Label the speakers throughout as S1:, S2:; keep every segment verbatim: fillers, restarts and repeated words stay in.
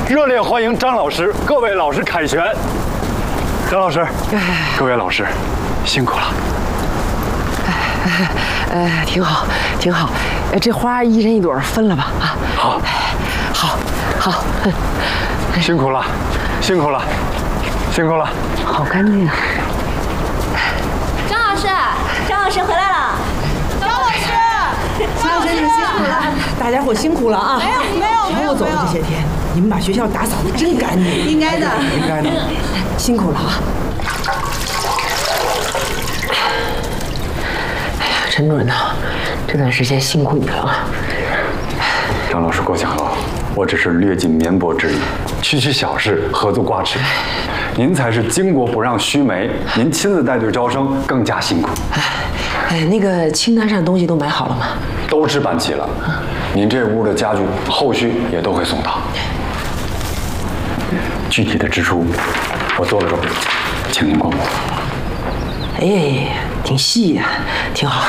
S1: 热烈欢迎张老师，各位老师凯旋。张老师，各位老师，辛苦了。
S2: 呃，挺好，挺好。呃，这花一人一朵，分了吧？啊，
S1: 好，
S2: 好，好。
S1: 辛苦了，辛苦了，辛苦了。
S2: 好干净啊！
S3: 张老师，张老师回来了。
S4: 张老师，张老师你们辛苦了，
S2: 大家伙辛苦了啊！
S4: 没有没有没有，
S2: 我走了这些天，你们把学校打扫得真干净，
S4: 应该的，
S1: 应该的。
S2: 辛苦了啊！陈主任呐，这段时间辛苦你了啊！
S1: 张老师过奖了，我只是略尽绵薄之力，区区小事何足挂齿。您才是巾帼不让须眉，您亲自带队招生更加辛苦。
S2: 哎，那个清单上的东西都买好了吗？
S1: 都置办齐了，您这屋的家具后续也都会送到。具体的支出我做了个表，请您过目。
S2: 哎，挺细呀、啊，挺好。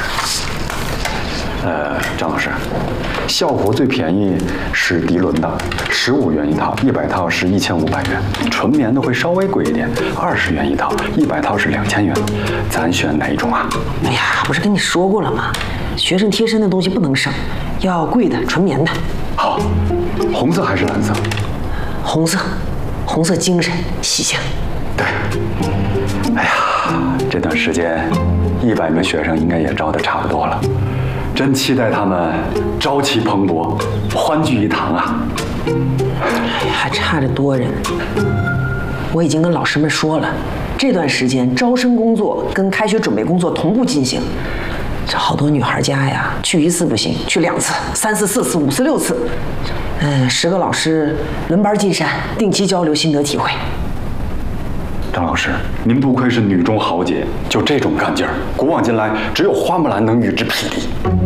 S1: 呃，张老师，校服最便宜是涤纶的，十五元一套，一百套是一千五百元。纯棉的会稍微贵一点，二十元一套，一百套是两千元。咱选哪一种啊？
S2: 哎呀，不是跟你说过了吗？学生贴身的东西不能省，要贵的、纯棉的。
S1: 好，红色还是蓝色？
S2: 红色，红色精神细项。
S1: 对。哎呀，这段时间一百名学生应该也招得差不多了。真期待他们朝气蓬勃，欢聚一堂啊！
S2: 还差着多着呢。我已经跟老师们说了，这段时间招生工作跟开学准备工作同步进行。这好多女孩家呀，去一次不行，去两次、三次、四次、五次、六次。嗯，十个老师轮班进山，定期交流心得体会。
S1: 张老师，您不愧是女中豪杰，就这种干劲儿，古往今来只有花木兰能与之匹敌。